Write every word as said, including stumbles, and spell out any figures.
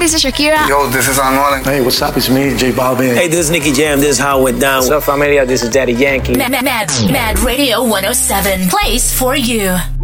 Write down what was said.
this is Shakira. Yo, this is Anuel. Hey, what's up? It's me, J Balvin. Hey, this is Nicky Jam. This is how it went down. What's up, familia? This is Daddy Yankee. Mad, Mad, Mad Radio one oh seven plays for you.